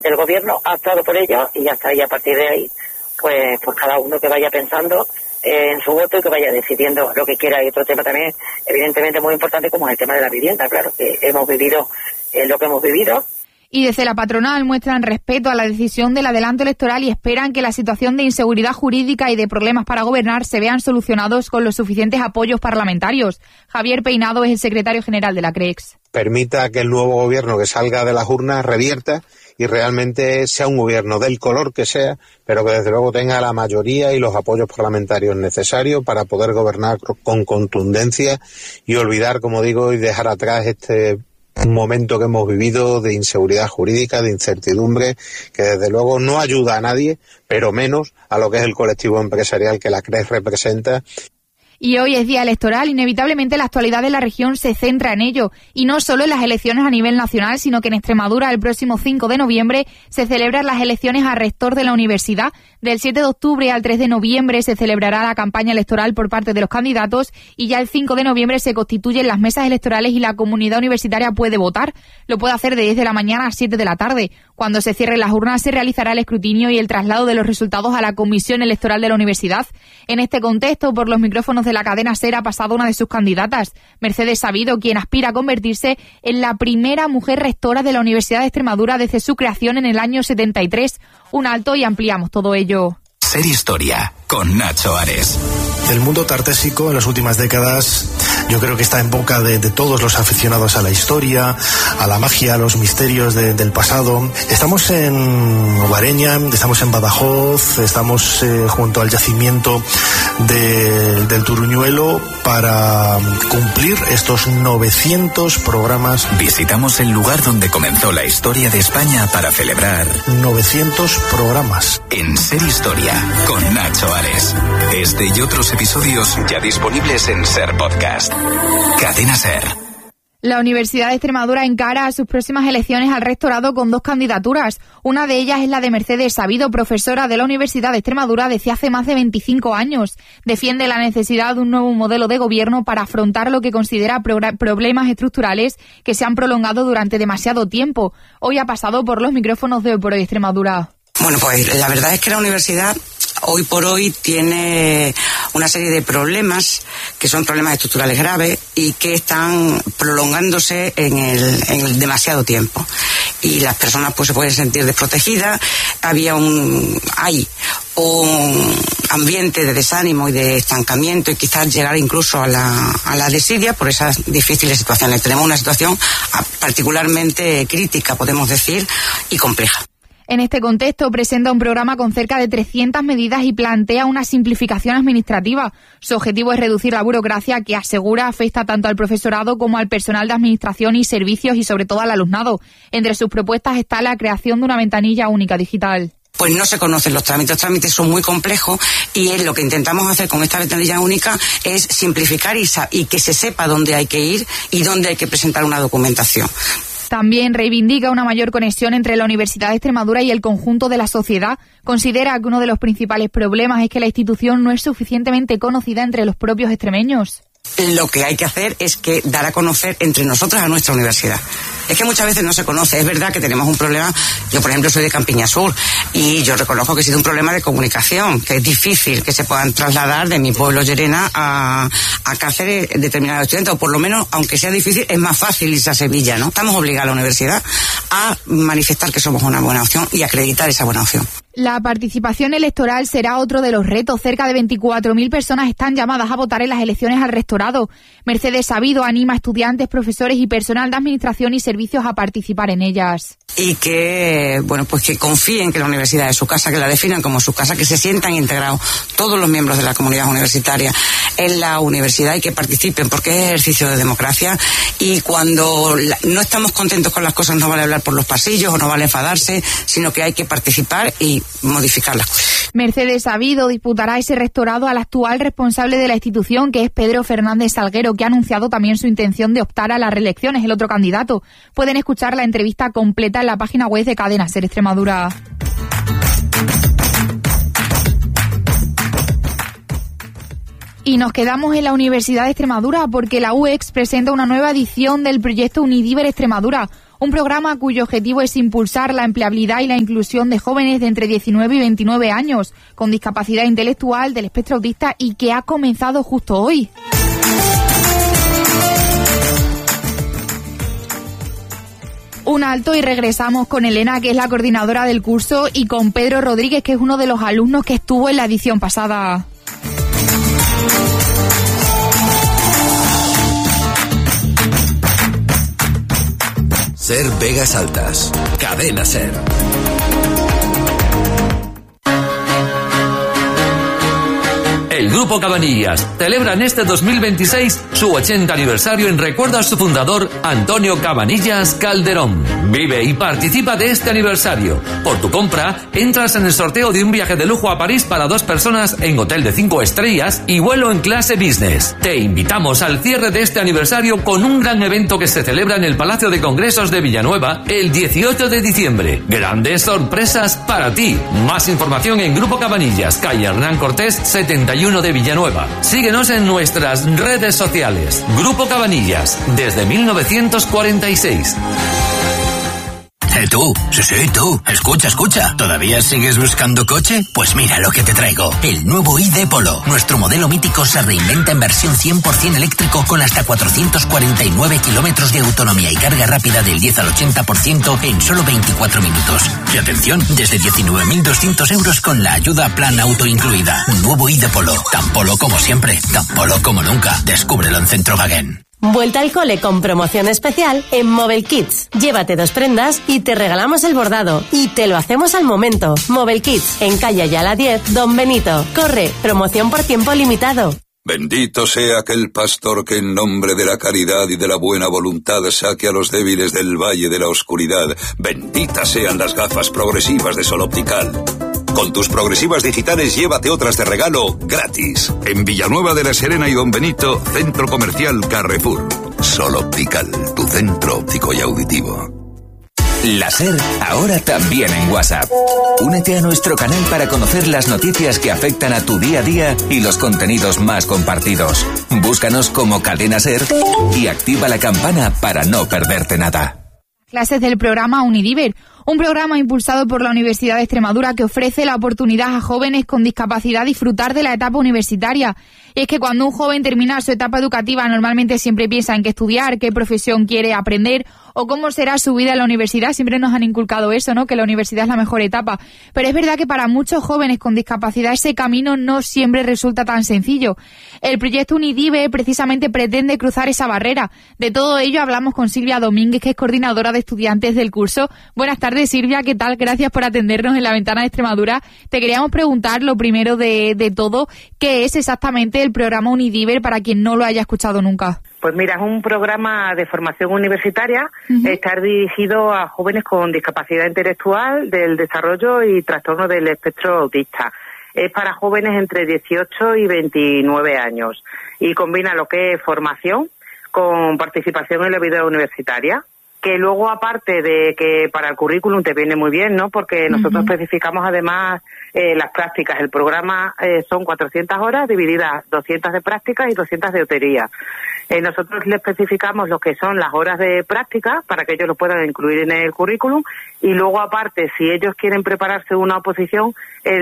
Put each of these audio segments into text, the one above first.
El gobierno ha optado por ello y ya está, y a partir de ahí, pues cada uno que vaya pensando en su voto y que vaya decidiendo lo que quiera. Y otro tema también, evidentemente muy importante, como es el tema de la vivienda, claro, que hemos vivido lo que hemos vivido. Y desde la patronal muestran respeto a la decisión del adelanto electoral y esperan que la situación de inseguridad jurídica y de problemas para gobernar se vean solucionados con los suficientes apoyos parlamentarios. Javier Peinado es el secretario general de la CREEX. Permita que el nuevo gobierno que salga de las urnas revierta y realmente sea un gobierno del color que sea, pero que desde luego tenga la mayoría y los apoyos parlamentarios necesarios para poder gobernar con contundencia y olvidar, como digo, y dejar atrás este momento que hemos vivido de inseguridad jurídica, de incertidumbre, que desde luego no ayuda a nadie, pero menos a lo que es el colectivo empresarial que la CREEX representa. Y hoy es día electoral, inevitablemente la actualidad de la región se centra en ello, y no solo en las elecciones a nivel nacional, sino que en Extremadura el próximo 5 de noviembre se celebran las elecciones a rector de la universidad. Del 7 de octubre al 3 de noviembre se celebrará la campaña electoral por parte de los candidatos y ya el 5 de noviembre se constituyen las mesas electorales y la comunidad universitaria puede votar. Lo puede hacer de 10 de la mañana a 7 de la tarde. Cuando se cierren las urnas se realizará el escrutinio y el traslado de los resultados a la Comisión Electoral de la Universidad. En este contexto, por los micrófonos de la cadena SER ha pasado una de sus candidatas, Mercedes Sabido, quien aspira a convertirse en la primera mujer rectora de la Universidad de Extremadura desde su creación en el año 73. Un alto y ampliamos todo ello. Ser Historia, con Nacho Ares. El mundo tartésico en las últimas décadas yo creo que está en boca de todos los aficionados a la historia, a la magia, a los misterios del pasado. Estamos en Ovareña, estamos en Badajoz, estamos junto al yacimiento del Turuñuelo para cumplir estos 900 programas. Visitamos el lugar donde comenzó la historia de España para celebrar 900 programas. En Ser Historia, con Nacho Ares. Este y otros episodios ya disponibles en Ser Podcast. Cadena Ser. La Universidad de Extremadura encara a sus próximas elecciones al rectorado con 2 candidaturas. Una de ellas es la de Mercedes Sabido, profesora de la Universidad de Extremadura desde hace más de 25 años. Defiende la necesidad de un nuevo modelo de gobierno para afrontar lo que considera problemas estructurales que se han prolongado durante demasiado tiempo. Hoy ha pasado por los micrófonos de Hoy por Hoy Extremadura. Bueno, pues la verdad es que la universidad hoy por hoy tiene una serie de problemas que son problemas estructurales graves y que están prolongándose en el demasiado tiempo. Y las personas pues se pueden sentir desprotegidas. Hay un ambiente de desánimo y de estancamiento y quizás llegar incluso a la desidia por esas difíciles situaciones. Tenemos una situación particularmente crítica, podemos decir, y compleja. En este contexto presenta un programa con cerca de 300 medidas y plantea una simplificación administrativa. Su objetivo es reducir la burocracia que asegura afecta tanto al profesorado como al personal de administración y servicios y sobre todo al alumnado. Entre sus propuestas está la creación de una ventanilla única digital. Pues no se conocen los trámites son muy complejos y lo que intentamos hacer con esta ventanilla única es simplificar y que se sepa dónde hay que ir y dónde hay que presentar una documentación. También reivindica una mayor conexión entre la Universidad de Extremadura y el conjunto de la sociedad. Considera que uno de los principales problemas es que la institución no es suficientemente conocida entre los propios extremeños. Lo que hay que hacer es que dar a conocer entre nosotros a nuestra universidad. Es que muchas veces no se conoce. Es verdad que tenemos un problema. Yo, por ejemplo, soy de Campiña Sur y yo reconozco que existe un problema de comunicación, que es difícil que se puedan trasladar de mi pueblo, Llerena, a Cáceres determinados estudiantes, o por lo menos, aunque sea difícil, es más fácil irse a Sevilla, ¿no? Estamos obligados a la universidad a manifestar que somos una buena opción y acreditar esa buena opción. La participación electoral será otro de los retos. Cerca de 24.000 personas están llamadas a votar en las elecciones al rectorado. Mercedes Sabido anima a estudiantes, profesores y personal de administración y servicios a participar en ellas. Y que, pues que confíen que la universidad es su casa, que la definan como su casa, que se sientan integrados todos los miembros de la comunidad universitaria en la universidad y que participen, porque es ejercicio de democracia. Y cuando no estamos contentos con las cosas, no vale hablar por los pasillos o no vale enfadarse, sino que hay que participar y modificar las cosas. Mercedes Sabido disputará ese rectorado al actual responsable de la institución, que es Pedro Fernández Salguero, que ha anunciado también su intención de optar a las reelecciones, el otro candidato. Pueden escuchar la entrevista completa en la página web de Cadena Ser Extremadura. Y nos quedamos en la Universidad de Extremadura porque la UEX presenta una nueva edición del proyecto Unidiver Extremadura, un programa cuyo objetivo es impulsar la empleabilidad y la inclusión de jóvenes de entre 19 y 29 años con discapacidad intelectual del espectro autista y que ha comenzado justo hoy. Un alto y regresamos con Elena, que es la coordinadora del curso, y con Pedro Rodríguez, que es uno de los alumnos que estuvo en la edición pasada. Ser Vegas Altas. Cadena Ser. El Grupo Cabanillas celebra en este 2026 su 80 aniversario en recuerdo a su fundador, Antonio Cabanillas Calderón. Vive y participa de este aniversario. Por tu compra, entras en el sorteo de un viaje de lujo a París para 2 personas en hotel de 5 estrellas y vuelo en clase business. Te invitamos al cierre de este aniversario con un gran evento que se celebra en el Palacio de Congresos de Villanueva el 18 de diciembre. Grandes sorpresas para ti. Más información en Grupo Cabanillas, calle Hernán Cortés 71 de Villanueva. Síguenos en nuestras redes sociales. Grupo Cabanillas, desde 1946. Tú, sí, tú, escucha. ¿Todavía sigues buscando coche? Pues mira lo que te traigo. El nuevo ID Polo. Nuestro modelo mítico se reinventa en versión 100% eléctrico con hasta 449 kilómetros de autonomía y carga rápida del 10 al 80% en solo 24 minutos. Y atención, desde 19.200 euros con la ayuda Plan Auto incluida. Un nuevo ID Polo. Tan polo como siempre, tan polo como nunca. Descúbrelo en Centrowagen. Vuelta al cole con promoción especial en Mobile Kids. Llévate 2 prendas y te regalamos el bordado. Y te lo hacemos al momento. Mobile Kids, en calle Ayala 10, Don Benito. Corre, promoción por tiempo limitado. Bendito sea aquel pastor que en nombre de la caridad y de la buena voluntad saque a los débiles del valle de la oscuridad. Benditas sean las gafas progresivas de Sol Optical. Con tus progresivas digitales llévate otras de regalo gratis. En Villanueva de la Serena y Don Benito, Centro Comercial Carrefour. Sol Optical, tu centro óptico y auditivo. La Ser, ahora también en WhatsApp. Únete a nuestro canal para conocer las noticias que afectan a tu día a día y los contenidos más compartidos. Búscanos como Cadena Ser y activa la campana para no perderte nada. Clases del programa Unidiver, un programa impulsado por la Universidad de Extremadura que ofrece la oportunidad a jóvenes con discapacidad disfrutar de la etapa universitaria. Y es que cuando un joven termina su etapa educativa normalmente siempre piensa en qué estudiar, qué profesión quiere aprender o cómo será su vida en la universidad. Siempre nos han inculcado eso, ¿no? Que la universidad es la mejor etapa. Pero es verdad que para muchos jóvenes con discapacidad ese camino no siempre resulta tan sencillo. El proyecto Unidive precisamente pretende cruzar esa barrera. De todo ello hablamos con Silvia Domínguez, que es coordinadora de estudiantes del curso. Buenas tardes, Silvia, ¿qué tal? Gracias por atendernos en La Ventana de Extremadura. Te queríamos preguntar, lo primero de todo, ¿qué es exactamente el programa Unidiver para quien no lo haya escuchado nunca? Pues mira, es un programa de formación universitaria, está dirigido a jóvenes con discapacidad intelectual, del desarrollo y trastorno del espectro autista. Es para jóvenes entre 18 y 29 años y combina lo que es formación con participación en la vida universitaria, que luego, aparte de que para el currículum te viene muy bien, ¿no? Porque nosotros especificamos además las prácticas. El programa son 400 horas divididas 200 de prácticas y 200 de teoría. Nosotros le especificamos lo que son las horas de práctica para que ellos lo puedan incluir en el currículum y luego, aparte, si ellos quieren prepararse una oposición,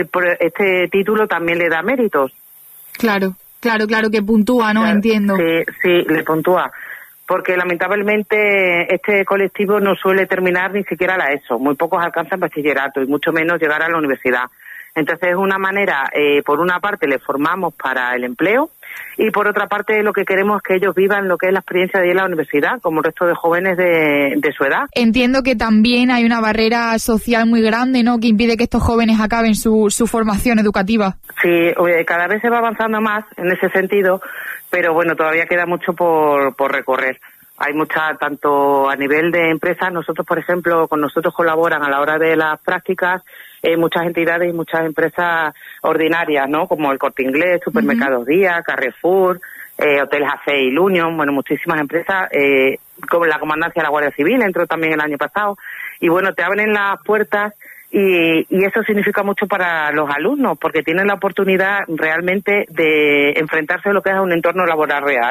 este título también le da méritos. Claro, que puntúa, ¿no? Claro, entiendo. Sí, le puntúa. Porque lamentablemente este colectivo no suele terminar ni siquiera la ESO. Muy pocos alcanzan bachillerato y mucho menos llegar a la universidad. Entonces es una manera, por una parte les formamos para el empleo y por otra parte lo que queremos es que ellos vivan lo que es la experiencia de ir a la universidad, como el resto de jóvenes de su edad. Entiendo que también hay una barrera social muy grande, ¿no?, que impide que estos jóvenes acaben su formación educativa. Sí, cada vez se va avanzando más en ese sentido, pero bueno, todavía queda mucho por recorrer. Hay mucha, tanto a nivel de empresas, nosotros, por ejemplo, con nosotros colaboran a la hora de las prácticas muchas entidades y muchas empresas ordinarias, ¿no?, como el Corte Inglés, Supermercados Día, Carrefour, Hoteles AC y Union, bueno, muchísimas empresas, como la Comandancia de la Guardia Civil, entró también el año pasado, y bueno, te abren las puertas y eso significa mucho para los alumnos, porque tienen la oportunidad realmente de enfrentarse a lo que es un entorno laboral real.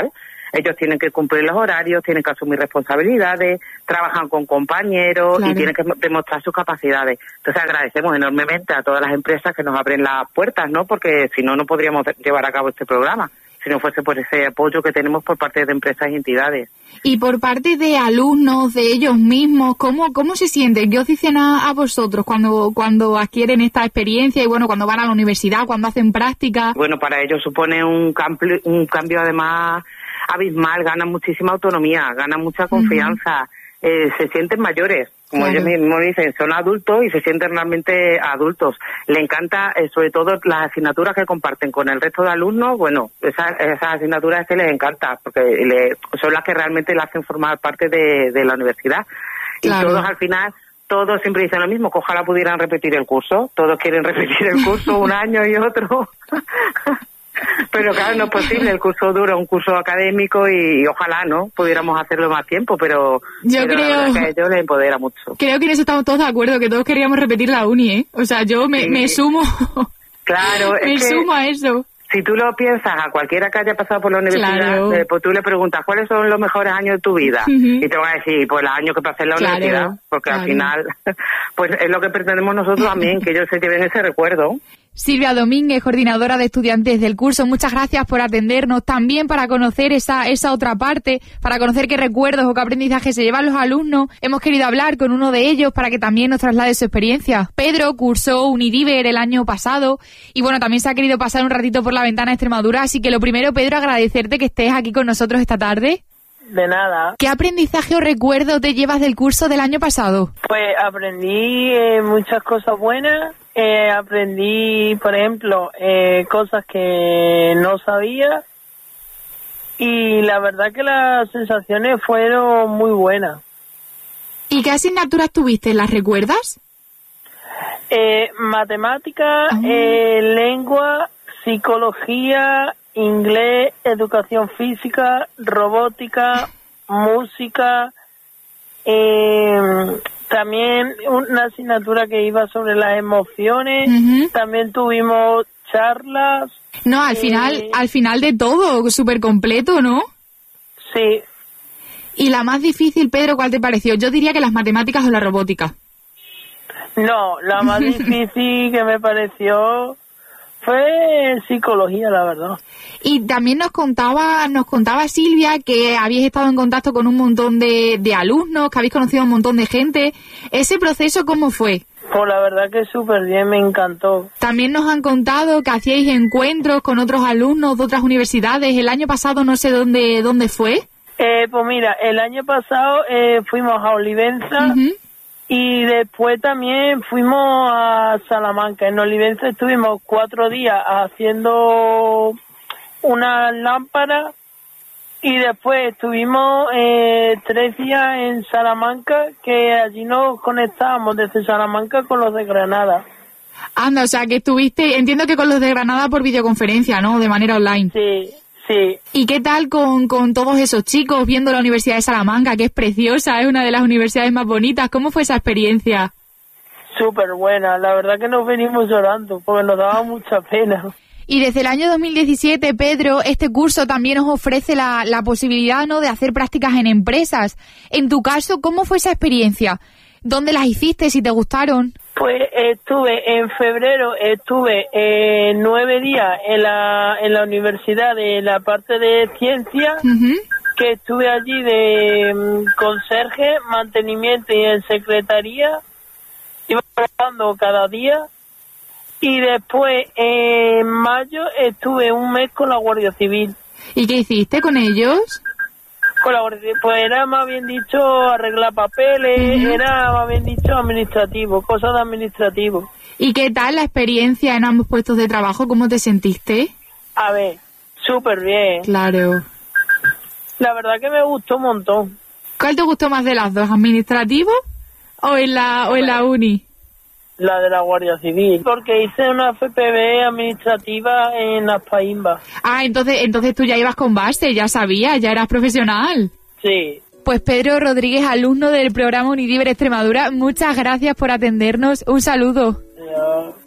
ellos tienen que cumplir los horarios, tienen que asumir responsabilidades, trabajan con compañeros y tienen que demostrar sus capacidades. Entonces agradecemos enormemente a todas las empresas que nos abren las puertas, ¿no? Porque si no, no podríamos llevar a cabo este programa, si no fuese por ese apoyo que tenemos por parte de empresas y entidades. Y por parte de alumnos, de ellos mismos, ¿cómo se sienten? ¿Qué os dicen a vosotros cuando adquieren esta experiencia y bueno, cuando van a la universidad, cuando hacen práctica? Bueno, para ellos supone un cambio además abismal, ganan muchísima autonomía, ganan mucha confianza, se sienten mayores, como ellos mismos dicen, son adultos y se sienten realmente adultos. Le encanta, sobre todo, las asignaturas que comparten con el resto de alumnos. Bueno, esas asignaturas que les encanta, porque son las que realmente le hacen formar parte de la universidad. Claro. Y todos al final, todos siempre dicen lo mismo, que ojalá pudieran repetir el curso. Todos quieren repetir el curso un año y otro. Pero claro, no es posible, el curso dura un curso académico y ojalá, ¿no? Pudiéramos hacerlo más tiempo, pero creo que a ellos les empodera mucho. Creo que en eso estamos todos de acuerdo, que todos queríamos repetir la uni, ¿eh? O sea, yo me sumo. Claro, me sumo a eso. Si tú lo piensas, a cualquiera que haya pasado por la universidad, pues tú le preguntas, ¿cuáles son los mejores años de tu vida? Y te van a decir, pues los años que pasé en la universidad, porque al final, pues es lo que pretendemos nosotros también, que ellos se lleven ese recuerdo. Silvia Domínguez, coordinadora de estudiantes del curso, muchas gracias por atendernos, también para conocer esa otra parte, para conocer qué recuerdos o qué aprendizaje se llevan los alumnos. Hemos querido hablar con uno de ellos para que también nos traslade su experiencia. Pedro cursó Unidiver el año pasado y bueno, también se ha querido pasar un ratito por la ventana de Extremadura, así que lo primero, Pedro, agradecerte que estés aquí con nosotros esta tarde. De nada. ¿Qué aprendizaje o recuerdo te llevas del curso del año pasado? Pues aprendí muchas cosas buenas. Aprendí, por ejemplo, cosas que no sabía y la verdad que las sensaciones fueron muy buenas. ¿Y qué asignaturas tuviste? ¿Las recuerdas? Matemática, lengua, psicología, inglés, educación física, robótica, música, también una asignatura que iba sobre las emociones, también tuvimos charlas. No, al final de todo, súper completo, ¿no? Sí. ¿Y la más difícil, Pedro, cuál te pareció? Yo diría que las matemáticas o la robótica. No, la más difícil que me pareció fue psicología, la verdad. Y también nos contaba Silvia que habéis estado en contacto con un montón de alumnos, que habéis conocido a un montón de gente. ¿Ese proceso cómo fue? Pues la verdad que súper bien, me encantó. También nos han contado que hacíais encuentros con otros alumnos de otras universidades. El año pasado no sé dónde fue. Pues mira, el año pasado fuimos a Olivenza. Y después también fuimos a Salamanca. En Olivenza estuvimos 4 días haciendo una lámpara y después estuvimos 3 días en Salamanca, que allí nos conectábamos desde Salamanca con los de Granada. Anda, o sea que estuviste, entiendo que con los de Granada por videoconferencia, ¿no? De manera online. Sí. Sí. ¿Y qué tal con todos esos chicos viendo la Universidad de Salamanca, que es preciosa, es una de las universidades más bonitas? ¿Cómo fue esa experiencia? Súper buena, la verdad que nos venimos llorando porque nos daba mucha pena. Y desde el año 2017, Pedro, este curso también os ofrece la posibilidad, ¿no?, de hacer prácticas en empresas. En tu caso, ¿cómo fue esa experiencia? ¿Dónde las hiciste? ¿Si te gustaron? Pues en febrero estuve 9 días en la universidad de la parte de ciencias, que estuve allí de conserje, mantenimiento y en secretaría, iba trabajando cada día, y después en mayo estuve un mes con la Guardia Civil. ¿Y qué hiciste con ellos? Pues era más bien dicho arreglar papeles, era más bien dicho administrativo, cosas de administrativo. ¿Y qué tal la experiencia en ambos puestos de trabajo? ¿Cómo te sentiste? A ver, súper bien. Claro. La verdad que me gustó un montón. ¿Cuál te gustó más de las dos, administrativo o en la uni? La de la Guardia Civil, porque hice una FPV administrativa en Las Paimbas. Ah, entonces tú ya ibas con base, ya sabías, ya eras profesional. Sí. Pues Pedro Rodríguez, alumno del programa Unidiver Extremadura, muchas gracias por atendernos. Un saludo. Adiós.